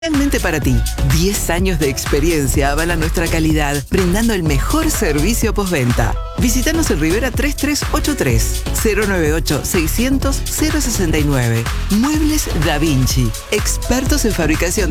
Realmente para ti, 10 años de experiencia avalan nuestra calidad, brindando el mejor servicio postventa. Visítanos en Rivera 3383, 098-600-069. Muebles Da Vinci, expertos en fabricación